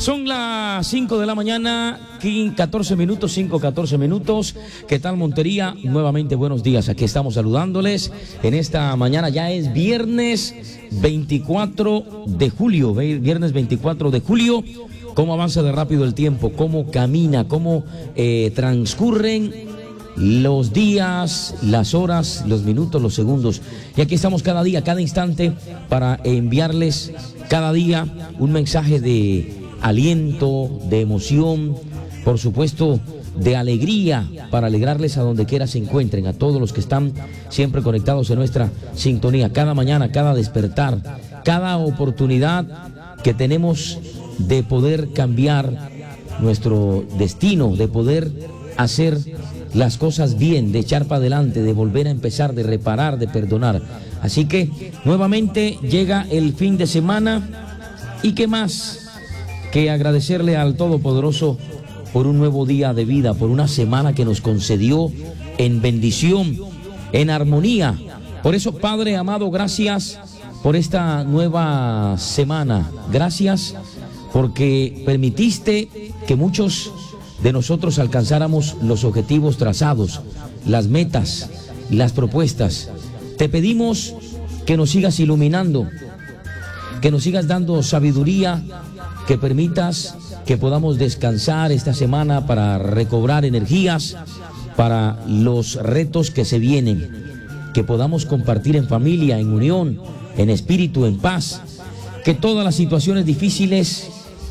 Son las 5 de la mañana, 14 minutos, 5:14 minutos. ¿Qué tal, Montería? Nuevamente buenos días. Aquí estamos saludándoles en esta mañana. Ya es viernes 24 de julio. Viernes 24 de julio. ¿Cómo avanza de rápido el tiempo? ¿Cómo camina? ¿Cómo transcurren los días, las horas, los minutos, los segundos? Y aquí estamos cada día, cada instante, para enviarles cada día un mensaje de aliento, de emoción, por supuesto, de alegría, para alegrarles a donde quiera se encuentren, a todos los que están siempre conectados en nuestra sintonía, cada mañana, cada despertar, cada oportunidad que tenemos de poder cambiar nuestro destino, de poder hacer las cosas bien, de echar para adelante, de volver a empezar, de reparar, de perdonar. Así que nuevamente llega el fin de semana y qué más que agradecerle al Todopoderoso por un nuevo día de vida, por una semana que nos concedió en bendición, en armonía. Por eso, Padre amado, gracias por esta nueva semana. Gracias porque permitiste que muchos de nosotros alcanzáramos los objetivos trazados, las metas, las propuestas. Te pedimos que nos sigas iluminando, que nos sigas dando sabiduría, que permitas que podamos descansar esta semana para recobrar energías para los retos que se vienen, que podamos compartir en familia, en unión, en espíritu, en paz, que todas las situaciones difíciles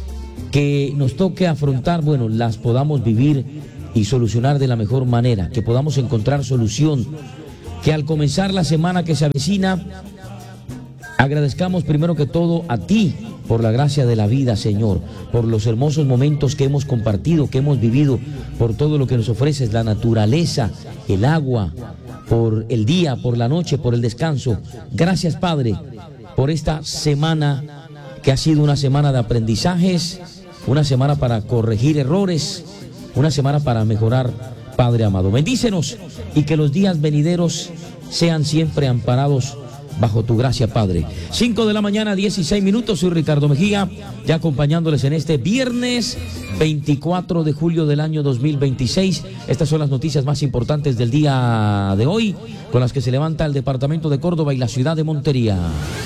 que nos toque afrontar, bueno, las podamos vivir y solucionar de la mejor manera, que podamos encontrar solución, que al comenzar la semana que se avecina, agradezcamos primero que todo a ti por la gracia de la vida, Señor, por los hermosos momentos que hemos compartido, que hemos vivido, por todo lo que nos ofreces, la naturaleza, el agua, por el día, por la noche, por el descanso. Gracias, Padre, por esta semana que ha sido una semana de aprendizajes, una semana para corregir errores, una semana para mejorar, Padre amado. Bendícenos y que los días venideros sean siempre amparados bajo tu gracia, Padre. 5 de la mañana, 16 minutos. Soy Ricardo Mejía, ya acompañándoles en este viernes 24 de julio del año 2026. Estas son las noticias más importantes del día de hoy, con las que se levanta el departamento de Córdoba y la ciudad de Montería.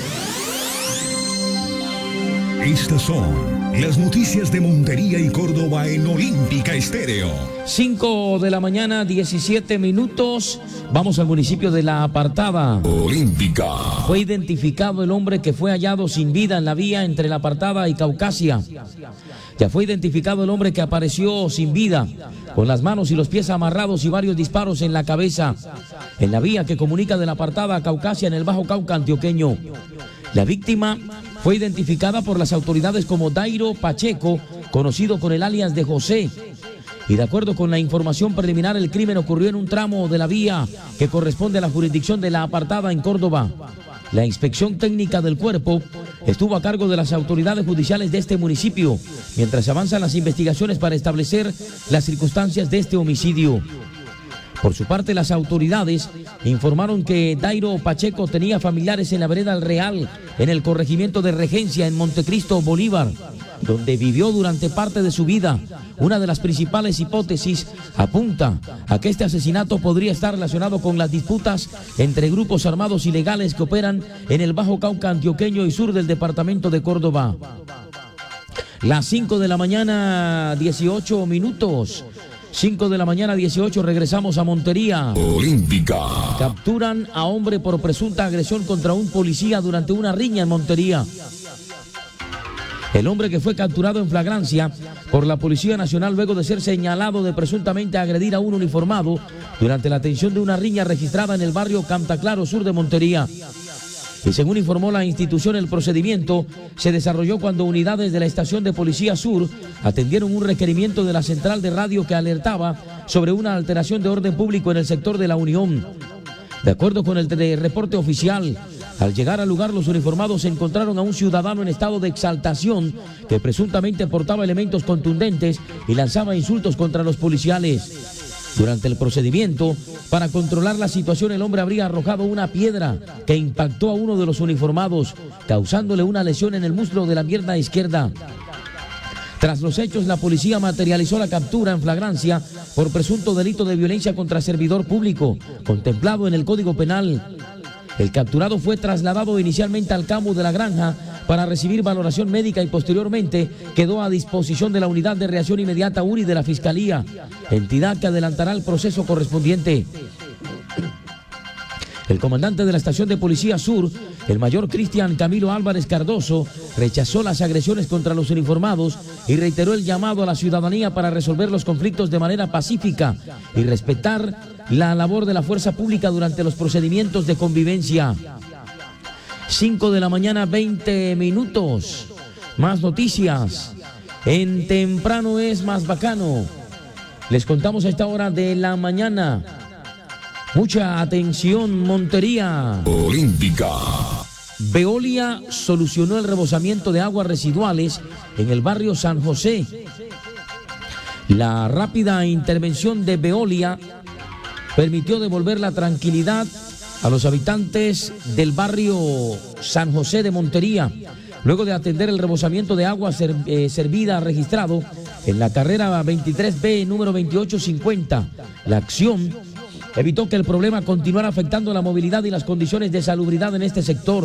Estas son las noticias de Montería y Córdoba en Olímpica Estéreo. 5 de la mañana, 17 minutos. Vamos al municipio de La Apartada. Olímpica. Fue identificado el hombre que fue hallado sin vida en la vía entre La Apartada y Caucasia. Ya fue identificado el hombre que apareció sin vida, con las manos y los pies amarrados y varios disparos en la cabeza, en la vía que comunica de La Apartada a Caucasia en el Bajo Cauca antioqueño. La víctima fue identificada por las autoridades como Dairo Pacheco, conocido con el alias de José. Y de acuerdo con la información preliminar, el crimen ocurrió en un tramo de la vía que corresponde a la jurisdicción de La Apartada en Córdoba. La inspección técnica del cuerpo estuvo a cargo de las autoridades judiciales de este municipio, mientras avanzan las investigaciones para establecer las circunstancias de este homicidio. Por su parte, las autoridades informaron que Dairo Pacheco tenía familiares en la vereda El Real, en el corregimiento de Regencia, en Montecristo, Bolívar, donde vivió durante parte de su vida. Una de las principales hipótesis apunta a que este asesinato podría estar relacionado con las disputas entre grupos armados ilegales que operan en el Bajo Cauca antioqueño y sur del departamento de Córdoba. Las 5 de la mañana, 18 minutos. 5 de la mañana, 18, regresamos a Montería. Olímpica. Capturan a hombre por presunta agresión contra un policía durante una riña en Montería. El hombre que fue capturado en flagrancia por la Policía Nacional luego de ser señalado de presuntamente agredir a un uniformado durante la atención de una riña registrada en el barrio Cantaclaro, sur de Montería. Y según informó la institución, el procedimiento se desarrolló cuando unidades de la estación de Policía Sur atendieron un requerimiento de la central de radio que alertaba sobre una alteración de orden público en el sector de la Unión. De acuerdo con el reporte oficial, al llegar al lugar, los uniformados encontraron a un ciudadano en estado de exaltación que presuntamente portaba elementos contundentes y lanzaba insultos contra los policiales. Durante el procedimiento, para controlar la situación, el hombre habría arrojado una piedra que impactó a uno de los uniformados, causándole una lesión en el muslo de la pierna izquierda. Tras los hechos, la policía materializó la captura en flagrancia por presunto delito de violencia contra servidor público, contemplado en el Código Penal. El capturado fue trasladado inicialmente al campo de la granja para recibir valoración médica y posteriormente quedó a disposición de la Unidad de Reacción Inmediata URI de la Fiscalía, entidad que adelantará el proceso correspondiente. El comandante de la Estación de Policía Sur, el mayor Cristian Camilo Álvarez Cardoso, rechazó las agresiones contra los uniformados y reiteró el llamado a la ciudadanía para resolver los conflictos de manera pacífica y respetar la labor de la fuerza pública durante los procedimientos de convivencia. 5 de la mañana, 20 minutos. Más noticias. En Temprano es más bacano. Les contamos a esta hora de la mañana. Mucha atención, Montería. Olímpica. Veolia solucionó el rebosamiento de aguas residuales en el barrio San José. La rápida intervención de Veolia permitió devolver la tranquilidad a los habitantes del barrio San José de Montería, luego de atender el rebosamiento de agua servida registrado en la carrera 23B número 2850. La acción evitó que el problema continuara afectando la movilidad y las condiciones de salubridad en este sector.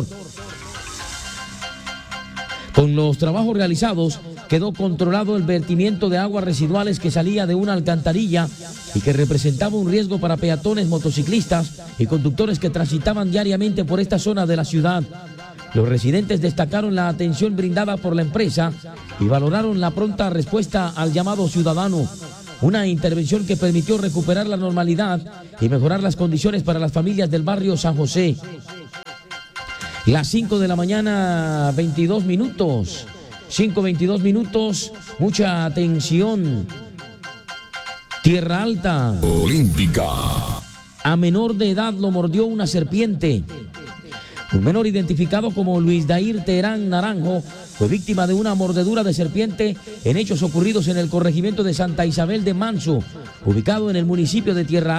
Con los trabajos realizados, quedó controlado el vertimiento de aguas residuales que salía de una alcantarilla y que representaba un riesgo para peatones, motociclistas y conductores que transitaban diariamente por esta zona de la ciudad. Los residentes destacaron la atención brindada por la empresa y valoraron la pronta respuesta al llamado ciudadano. Una intervención que permitió recuperar la normalidad y mejorar las condiciones para las familias del barrio San José. Las 5 de la mañana, 22 minutos. 5:22 minutos. Mucha atención. Tierra Alta. Olímpica. A menor de edad lo mordió una serpiente. Un menor identificado como Luis Dair Terán Naranjo fue víctima de una mordedura de serpiente en hechos ocurridos en el corregimiento de Santa Isabel de Manso, ubicado en el municipio de Tierra Alta.